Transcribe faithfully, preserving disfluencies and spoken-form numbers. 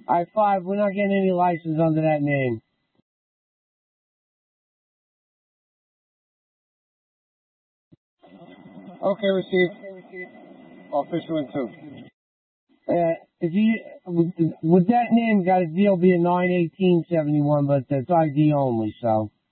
All right, five. We're not getting any license under that name. Okay, received. Official in two. Uh, if you with, with that name, got a deal be a nine eighteen seventy one, but that's I D only. So.